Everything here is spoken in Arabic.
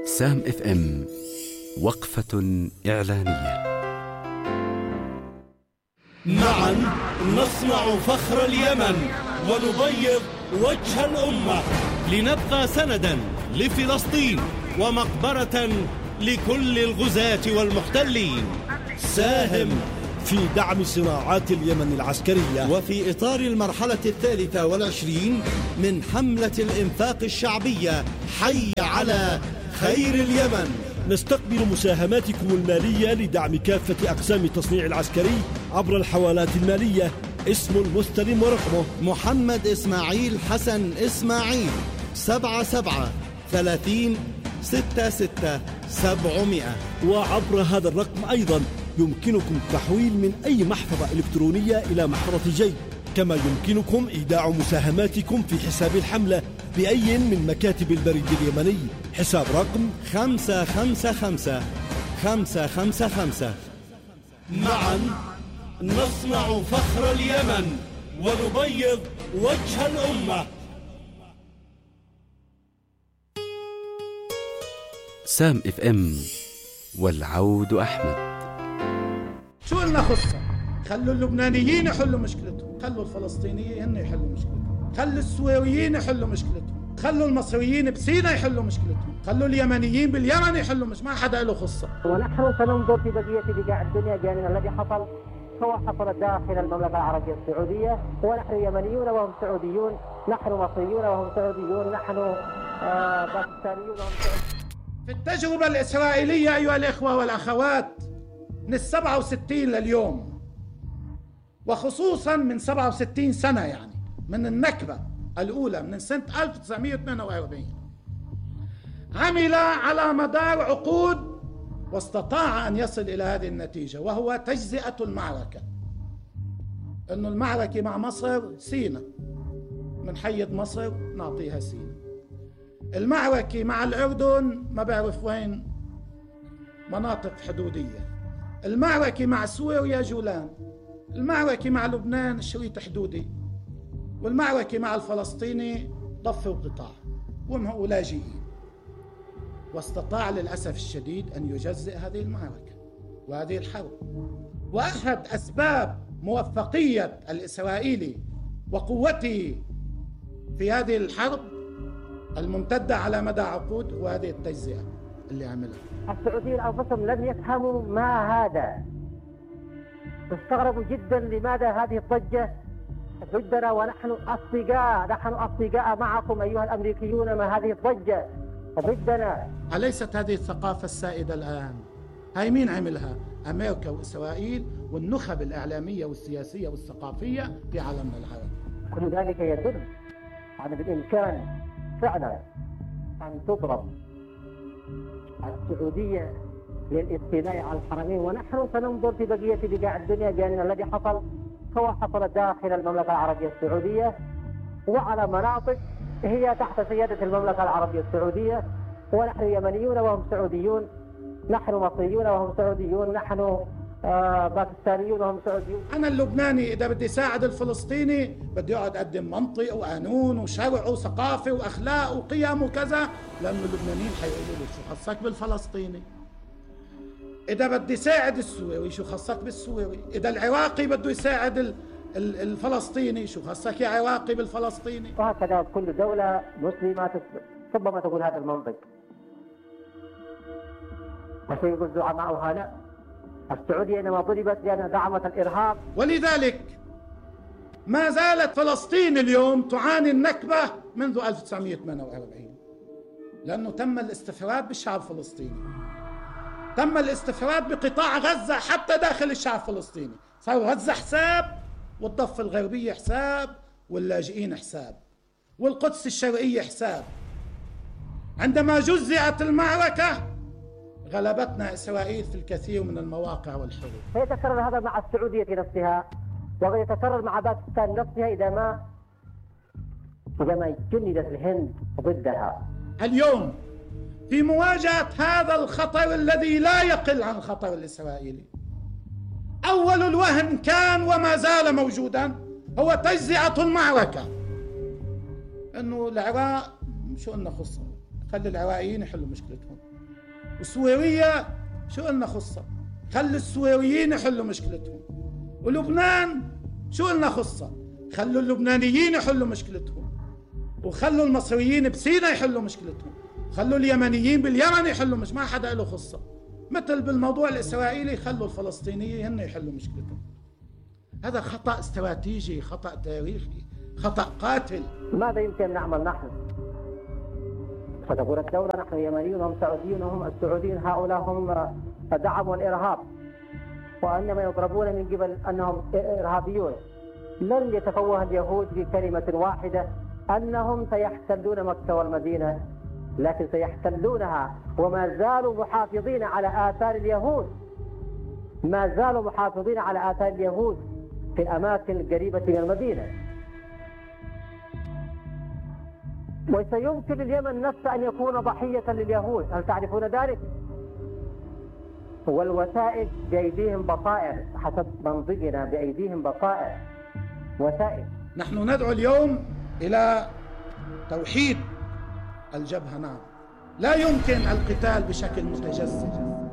سام اف ام وقفة إعلانية. معا نصنع فخر اليمن ونبيض وجه الأمة، لنبقى سندا لفلسطين ومقبرة لكل الغزاة والمحتلين. ساهم في دعم صناعات اليمن العسكرية وفي إطار المرحلة 23 من حملة الإنفاق الشعبية حي على خير اليمن. نستقبل مساهماتكم المالية لدعم كافة أقسام التصنيع العسكري عبر الحوالات المالية. اسم المستلم ورقمه محمد إسماعيل حسن إسماعيل 77 30 66 700. وعبر هذا الرقم أيضا يمكنكم التحويل من أي محفظة إلكترونية إلى محفظة جيب، كما يمكنكم إيداع مساهماتكم في حساب الحملة بأي من مكاتب البريد اليمني. حساب رقم 555 555. معا نصنع فخر اليمن ونبيض وجه الأمة. سام اف ام والعود أحمد. شو لنا خصة؟ خلوا اللبنانيين يحلوا مشكلتهم، خلوا الفلسطينيين هن يحلوا مشكلتهم، خلوا السوريين يحلوا مشكلتهم، خلوا المصريين بسينا يحلوا مشكلتهم، خلوا اليمنيين باليمن يحلوا ما حدا له خصة. ونحن سننظر في بقية بقاع الدنيا بأن الذي حصل هو حصل داخل المملكة العربية السعودية، ونحن يمنيون وهم سعوديون، نحن مصريون وهم سعوديون، نحن باكستانيون وهم سعوديون. في التجربة الإسرائيلية أيها الإخوة والأخوات من 67 لليوم، وخصوصا من 67 سنة، يعني من النكبة الأولى من سنة 1948، عمل على مدار عقود واستطاع أن يصل إلى هذه النتيجة، وهو تجزئة المعركة. إنه المعركة مع مصر سينا، من حيد مصر نعطيها سينا. المعركة مع الأردن ما بعرف وين، مناطق حدودية. المعركة مع سوريا جولان. المعركة مع لبنان شريط حدودي. والمعركة مع الفلسطيني ضفة وقطاع، وهم لاجئين. واستطاع للأسف الشديد أن يجزئ هذه المعركة وهذه الحرب. وأحد أسباب موفقية الإسرائيلي وقوته في هذه الحرب الممتدة على مدى عقود هو هذه التجزئة اللي عملها. السعوديين أنفسهم لم يفهموا ما هذا، استغربوا جدا لماذا هذه الضجة ضدنا ونحن أصدقاء، نحن أصدقاء معكم أيها الأمريكيون، ما هذه الضجة ضدنا؟ أليست هذه الثقافة السائدة الآن؟ هاي مين عملها؟ أمريكا وإسرائيل والنخب الإعلامية والسياسية والثقافية في عالمنا العربي. كل ذلك يدل على بالإمكان فعلا أن تضرب السعودية للاستيلاء على الحرمين، ونحن سننظر في بقية بقاع الدنيا بأن الذي حصل هو حصل داخل المملكة العربية السعودية وعلى مناطق هي تحت سيادة المملكة العربية السعودية، ونحن يمنيون وهم سعوديون، نحن مصريون وهم سعوديون، نحن باكستانيون وهم سعوديون. أنا اللبناني إذا بدي ساعد الفلسطيني بدي يقعد أقدم منطق وقانون وشرع وثقافة وأخلاق وقيم وكذا، لأنه اللبنانيين حيقولوا لي شو خصك بالفلسطيني؟ إذا بدي ساعد السوري شو خصك بالسوري؟ إذا العراقي بده يساعد الفلسطيني شو خصك يا عراقي بالفلسطيني؟ وهكذا كل دولة مسلمة ربما تقول هذا المنطق، وسيقول زعماؤها لا، السعودية إنما ضربت لأنها دعمت الإرهاب. ولذلك ما زالت فلسطين اليوم تعاني النكبة منذ 1948، لأنه تم الاستفراد بالشعب الفلسطيني، تم الاستفراد بقطاع غزة حتى داخل الشعب الفلسطيني. صار غزة حساب، والضفة الغربية حساب، واللاجئين حساب، والقدس الشرقية حساب. عندما جزئت المعركة غلبتنا إسرائيل في الكثير من المواقع والحروب. سيتكرر هذا مع السعودية نفسها، وقد يتكرر مع باكستان نفسها إذا ما جندت الهند ضدها. اليوم في مواجهة هذا الخطر الذي لا يقل عن الخطر الإسرائيلي، أول الوهن كان وما زال موجودا هو تجزئة المعركة. إنه العراق شو لنا خصهم، خلي العراقيين يحلوا مشكلتهم. وسوريا شو قلنا خصها؟ خلوا السوريين يحلوا مشكلتهم. ولبنان شو قلنا خصها؟ خلوا اللبنانيين يحلوا مشكلتهم، وخلوا المصريين بسينا يحلوا مشكلتهم، خلوا اليمنيين باليمن يحلوا ما حدا له خصة. مثل بالموضوع الإسرائيلي خلوا الفلسطينيين هن يحلوا مشكلتهم. هذا خطأ استراتيجي، خطأ تاريخي، خطأ قاتل. ماذا يمكن نعمل نحن؟ فتقول الدولة نحن يمنيون وهم سعوديون وهم السعوديين هؤلاء هم دعموا الإرهاب، وإنما يضربون من قبل أنهم إرهابيون. لن يتفوه اليهود بكلمة واحدة أنهم سيحتلون مكة والمدينة، لكن سيحتلونها وما زالوا محافظين على آثار اليهود، ما زالوا محافظين على آثار اليهود في الأماكن القريبة من المدينة. وسيمكن اليمن نفسه أن يكون ضحية لليهود، هل تعرفون ذلك؟ والوثائق بأيديهم بصائر، حسب منطقنا بأيديهم بصائر وثائق. نحن ندعو اليوم إلى توحيد الجبهة. نعم، لا يمكن القتال بشكل متجسد.